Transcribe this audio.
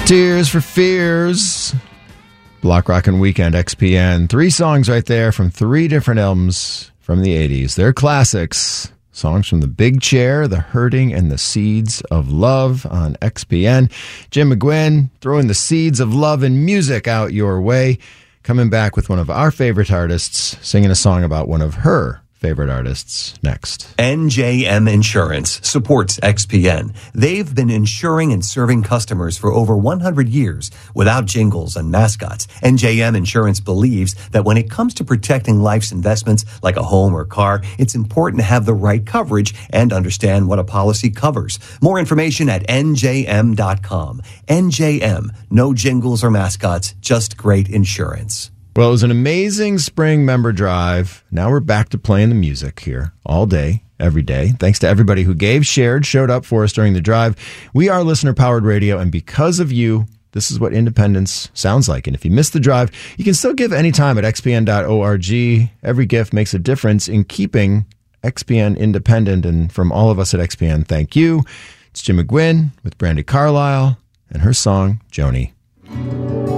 Tears for Fears. Block Rockin' Weekend, XPN. 3 songs right there from 3 different albums from the 80s. They're classics. Songs from The Big Chair, The Hurting, and The Seeds of Love on XPN. Jim McGuinn throwing the seeds of love and music out your way. Coming back with one of our favorite artists, singing a song about one of her favorite artists next. NJM Insurance supports XPN. They've been insuring and serving customers for over 100 years without jingles and mascots. NJM Insurance believes that when it comes to protecting life's investments like a home or car, it's important to have the right coverage and understand what a policy covers. More information at njm.com. NJM, no jingles or mascots, just great insurance. Well, it was an amazing spring member drive. Now we're back to playing the music here all day, every day. Thanks to everybody who gave, shared, showed up for us during the drive. We are listener-powered radio, and because of you, this is what independence sounds like. And if you missed the drive, you can still give anytime at xpn.org. Every gift makes a difference in keeping XPN independent. And from all of us at XPN, thank you. It's Jim McGuinn with Brandi Carlile and her song, Joni.